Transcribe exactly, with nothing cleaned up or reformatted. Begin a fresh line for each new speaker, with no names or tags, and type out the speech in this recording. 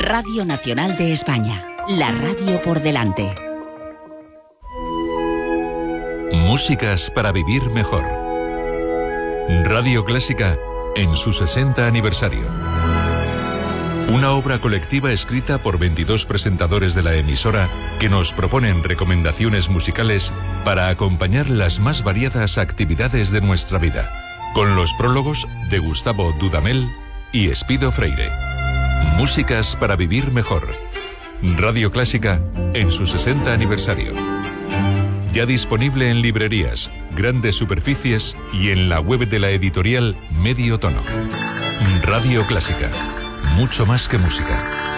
Radio Nacional de España, la radio por delante.
Músicas para vivir mejor. Radio Clásica en su sesenta aniversario. Una obra colectiva escrita por veintidós presentadores de la emisora que nos proponen recomendaciones musicales para acompañar las más variadas actividades de nuestra vida, con los prólogos de Gustavo Dudamel y Espido Freire. Músicas para vivir mejor. Radio Clásica en su sesenta aniversario. Ya disponible en librerías, grandes superficies y en la web de la editorial Medio Tono. Radio Clásica. Mucho más que música.